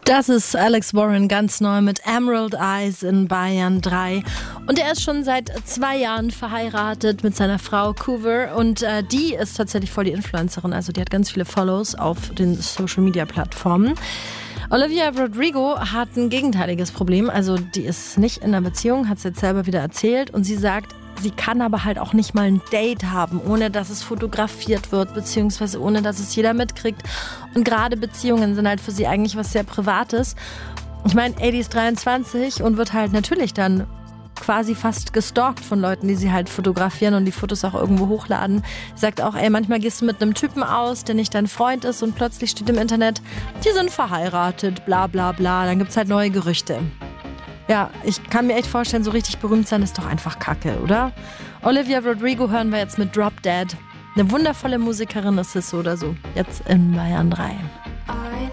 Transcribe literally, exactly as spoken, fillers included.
Das ist Alex Warren ganz neu mit Emerald Eyes in Bayern drei. Und er ist schon seit zwei Jahren verheiratet mit seiner Frau Coover. Und äh, die ist tatsächlich voll die Influencerin. Also die hat ganz viele Follows auf den Social-Media-Plattformen. Olivia Rodrigo hat ein gegenteiliges Problem. Also die ist nicht in einer Beziehung, hat sie jetzt selber wieder erzählt. Und sie sagt, sie kann aber halt auch nicht mal ein Date haben, ohne dass es fotografiert wird, beziehungsweise ohne dass es jeder mitkriegt. Und gerade Beziehungen sind halt für sie eigentlich was sehr Privates. Ich meine, ey, die ist dreiundzwanzig und wird halt natürlich dann quasi fast gestalkt von Leuten, die sie halt fotografieren und die Fotos auch irgendwo hochladen. Sie sagt auch, ey, manchmal gehst du mit einem Typen aus, der nicht dein Freund ist und plötzlich steht im Internet, die sind verheiratet, bla bla bla. Dann gibt's halt neue Gerüchte. Ja, ich kann mir echt vorstellen, so richtig berühmt sein ist doch einfach Kacke, oder? Olivia Rodrigo hören wir jetzt mit Drop Dead. Eine wundervolle Musikerin ist es so oder so. Jetzt in Bayern drei.